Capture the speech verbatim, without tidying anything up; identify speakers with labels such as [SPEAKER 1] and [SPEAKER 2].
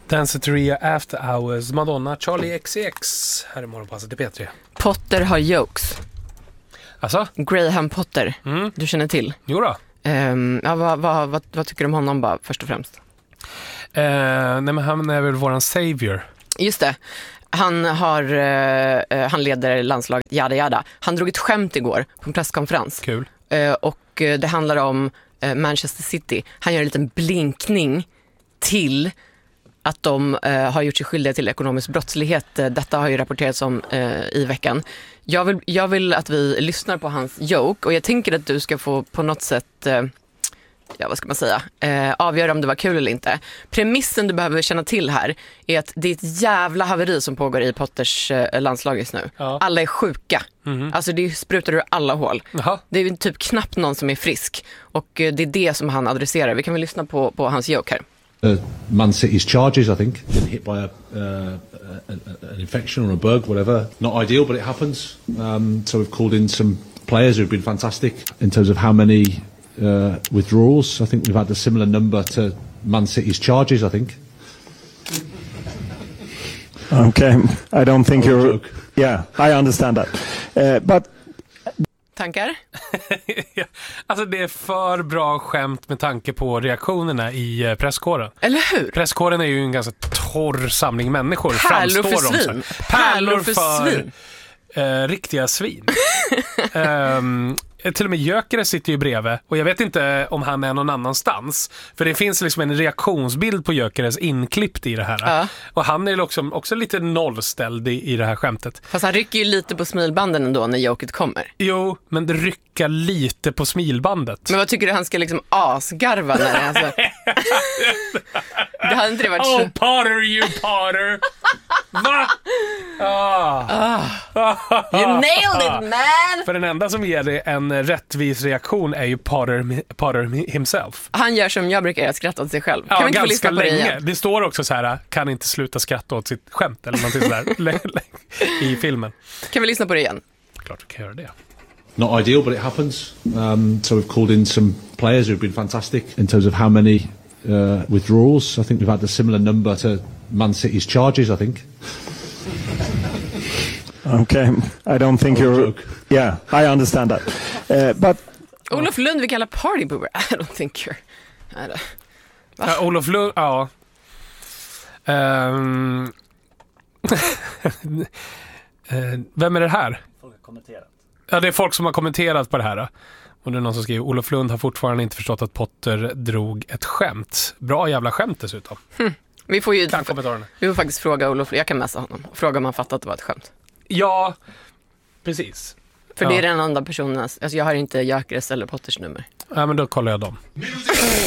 [SPEAKER 1] Danceteria After Hours, Madonna, Charlie X C X. Här är morgonpasset till P tre.
[SPEAKER 2] Potter har jokes.
[SPEAKER 1] Alltså?
[SPEAKER 2] Graham Potter,
[SPEAKER 1] mm.
[SPEAKER 2] du känner till.
[SPEAKER 1] Jo då.
[SPEAKER 2] Um, ja, vad, vad, vad, vad tycker du om honom bara, först och främst?
[SPEAKER 1] Uh, nej men han är väl våran savior.
[SPEAKER 2] Just det. Han, har, uh, han leder landslaget Jada Jada. Han drog ett skämt igår på en presskonferens.
[SPEAKER 1] Kul.
[SPEAKER 2] Uh, och uh, det handlar om uh, Manchester City. Han gör en liten blinkning till att de uh, har gjort sig skyldiga till ekonomisk brottslighet. Uh, detta har ju rapporterats om uh, i veckan. Jag vill, jag vill att vi lyssnar på hans joke och jag tänker att du ska få på något sätt, uh, ja vad ska man säga, uh, avgöra om det var kul eller inte. Premissen du behöver känna till här är att det är ett jävla haveri som pågår i Potters uh, landslag just nu. Ja. Alla är sjuka. Mm-hmm. Alltså det sprutar ur alla hål. Jaha. Det är typ knappt någon som är frisk och uh, det är det som han adresserar. Vi kan väl lyssna på, på hans joke här.
[SPEAKER 3] Uh, Man City's charges, I think, been hit by a, uh, a, an infection or a bug, whatever. Not ideal, but it happens. Um, so we've called in some players who've been fantastic in terms of how many uh, withdrawals. I think we've had a similar number to Man City's charges, I think.
[SPEAKER 4] Okay, I don't think you're... Joke. Yeah, I understand that. Uh, but...
[SPEAKER 2] Tankar?
[SPEAKER 1] Ja, alltså det är för bra skämt med tanke på reaktionerna i presskåren.
[SPEAKER 2] Eller hur?
[SPEAKER 1] Presskåren är ju en ganska torr samling människor.
[SPEAKER 2] Pärlor för svin.
[SPEAKER 1] Pärlor för, för svin. Eh, riktiga svin. um, till och med Jökere sitter ju bredvid. Och jag vet inte om han är någon annanstans. För det finns liksom en reaktionsbild på Jökeres inklippt i det här. Ja. Och han är också, också lite nollställd i, i det här skämtet.
[SPEAKER 2] Fast han rycker ju lite på smilbanden ändå när joket kommer.
[SPEAKER 1] Jo, men det rycker lite på smilbandet.
[SPEAKER 2] Men vad tycker du han ska liksom asgarva när det alltså... Det hade inte det varit...
[SPEAKER 1] Oh, Potter, you Potter! Va? Ah.
[SPEAKER 2] Ah. You nailed it, man!
[SPEAKER 1] För den enda som ger det en rättvis reaktion är ju Potter, Potter himself.
[SPEAKER 2] Han gör som jag brukar, skratta åt sig själv. Kan
[SPEAKER 1] ja,
[SPEAKER 2] vi inte få lyssna på
[SPEAKER 1] länge.
[SPEAKER 2] det igen?
[SPEAKER 1] Det står också så här, kan inte sluta skratta åt sitt skämt eller någonting sådär i filmen.
[SPEAKER 2] Kan vi lyssna på det igen?
[SPEAKER 1] Klart vi kan göra det.
[SPEAKER 3] Not ideal, but it happens. Um, so we've called in some players who've been fantastic in terms of how many uh, withdrawals. I think we've had a similar number to Man City's charges, I think.
[SPEAKER 4] Okay, I don't think
[SPEAKER 3] oh,
[SPEAKER 4] you're...
[SPEAKER 3] Joke.
[SPEAKER 4] Yeah, I understand that. Uh, but...
[SPEAKER 2] Olof Lund vi kallar party boomer. I don't think you're...
[SPEAKER 1] Ja, Olof Lund, ja. Um... Vem är det här?
[SPEAKER 5] Folk har kommenterat.
[SPEAKER 1] Ja, det är folk som har kommenterat på det här. Och det är någon som skriver, Olof Lund har fortfarande inte förstått att Potter drog ett skämt. Bra jävla skämt dessutom.
[SPEAKER 2] Hmm. Vi får ju vi får faktiskt fråga Olof, jag kan messa honom och fråga om han fattat att det var ett skämt.
[SPEAKER 1] Ja, precis.
[SPEAKER 2] För
[SPEAKER 1] ja.
[SPEAKER 2] Det är den enda personen, alltså jag har inte Jökeres eller Potters nummer.
[SPEAKER 1] Ja, men då kollar jag dem.